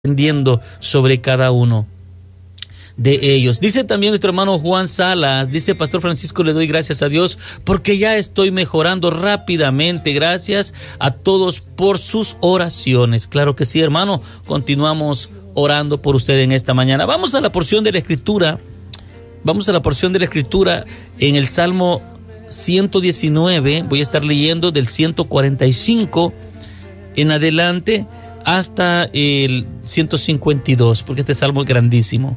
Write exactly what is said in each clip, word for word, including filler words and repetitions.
aprendiendo sobre cada uno de ellos. Dice también nuestro hermano Juan Salas, dice: Pastor Francisco, le doy gracias a Dios porque ya estoy mejorando rápidamente. Gracias a todos por sus oraciones. Claro que sí, hermano, continuamos orando por usted en esta mañana. Vamos a la porción de la escritura, vamos a la porción de la escritura en el Salmo ciento diecinueve, voy a estar leyendo del ciento cuarenta y cinco en adelante hasta el ciento cincuenta y dos, porque este salmo es grandísimo.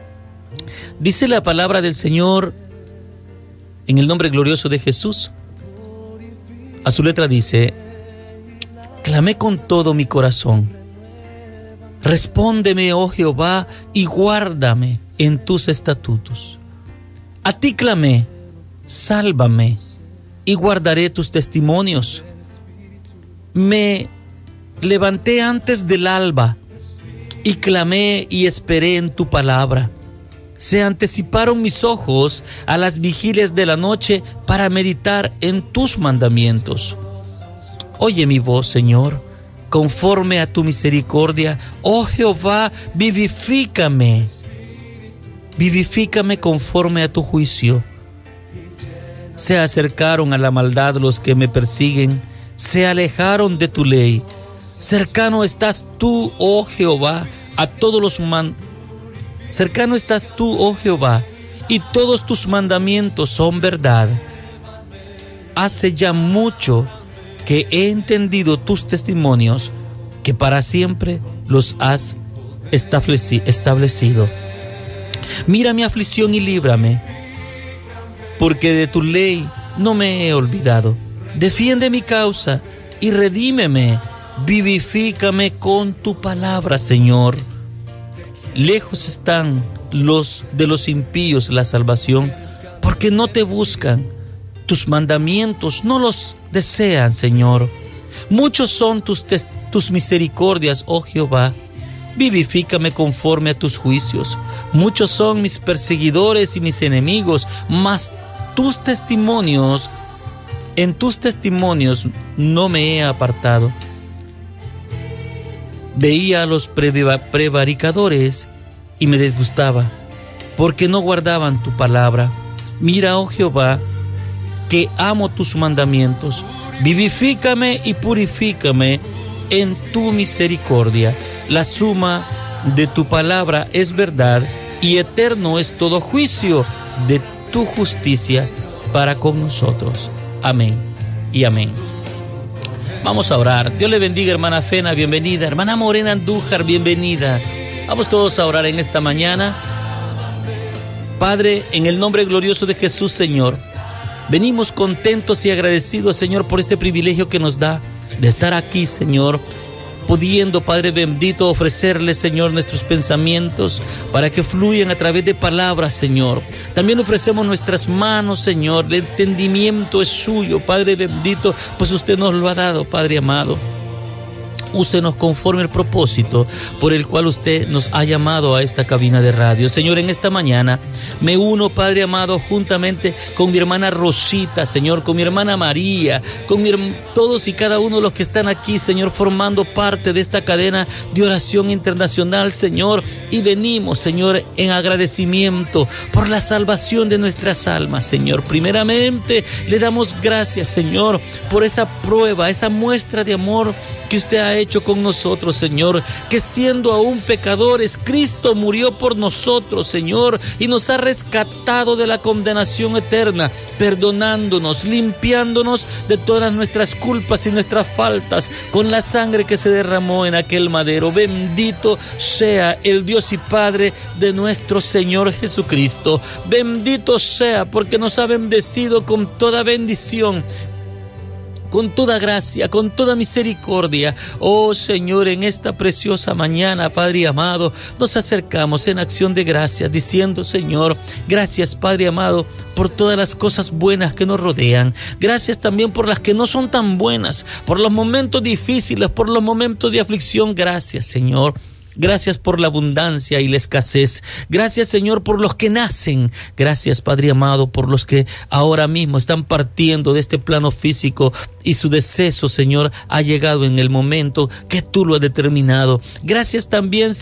Dice la palabra del Señor en el nombre glorioso de Jesús. A su letra dice: clamé con todo mi corazón. Respóndeme, oh Jehová, y guárdame en tus estatutos. A ti clamé, sálvame, y guardaré tus testimonios. Me levanté antes del alba, y clamé y esperé en tu palabra. Se anticiparon mis ojos a las vigilias de la noche para meditar en tus mandamientos. Oye mi voz, Señor, conforme a tu misericordia. Oh Jehová, vivifícame. Vivifícame conforme a tu juicio. Se acercaron a la maldad los que me persiguen, se alejaron de tu ley. Cercano estás tú, oh Jehová, a todos los man... Cercano estás tú, oh Jehová, y todos tus mandamientos son verdad. Hace ya mucho que he entendido tus testimonios, que para siempre los has establecido. Mira mi aflicción y líbrame, porque de tu ley no me he olvidado. Defiende mi causa y redímeme. Vivifícame con tu palabra, Señor. Lejos están los de los impíos la salvación, porque no te buscan. Tus mandamientos no los desean, Señor. Muchos son tus, tus misericordias, oh Jehová. Vivifícame conforme a tus juicios. Muchos son mis perseguidores y mis enemigos, mas tus testimonios, en tus testimonios no me he apartado. Veía a los prevaricadores y me disgustaba, porque no guardaban tu palabra. Mira, oh Jehová, que amo tus mandamientos. Vivifícame y purifícame en tu misericordia. La suma de tu palabra es verdad, y eterno es todo juicio de tu justicia para con nosotros. Amén y amén. Vamos a orar. Dios le bendiga, hermana Fena, bienvenida. Hermana Morena Andújar, bienvenida. Vamos todos a orar en esta mañana. Padre, en el nombre glorioso de Jesús, Señor, venimos contentos y agradecidos, Señor, por este privilegio que nos da de estar aquí, Señor, pudiendo, Padre bendito, ofrecerle, Señor, nuestros pensamientos para que fluyan a través de palabras, Señor. También ofrecemos nuestras manos, Señor. El entendimiento es suyo, Padre bendito, pues usted nos lo ha dado, Padre amado. Úsenos conforme al propósito por el cual usted nos ha llamado a esta cabina de radio. Señor, en esta mañana me uno, Padre amado, juntamente con mi hermana Rosita, Señor, con mi hermana María, con mi, todos y cada uno de los que están aquí, Señor, formando parte de esta cadena de oración internacional, Señor, y venimos, Señor, en agradecimiento por la salvación de nuestras almas, Señor. Primeramente, le damos gracias, Señor, por esa prueba, esa muestra de amor que usted ha hecho con nosotros, Señor, que siendo aún pecadores, Cristo murió por nosotros, Señor, y nos ha rescatado de la condenación eterna, perdonándonos, limpiándonos de todas nuestras culpas y nuestras faltas, con la sangre que se derramó en aquel madero. Bendito sea el Dios y Padre de nuestro Señor Jesucristo. Bendito sea, porque nos ha bendecido con toda bendición, con toda gracia, con toda misericordia. Oh Señor, en esta preciosa mañana, Padre amado, nos acercamos en acción de gracias, diciendo, Señor, gracias, Padre amado, por todas las cosas buenas que nos rodean. Gracias también por las que no son tan buenas, por los momentos difíciles, por los momentos de aflicción. Gracias, Señor. Gracias por la abundancia y la escasez. Gracias, Señor, por los que nacen. Gracias, Padre amado, por los que ahora mismo están partiendo de este plano físico y su deceso, Señor, ha llegado en el momento que tú lo has determinado. Gracias también,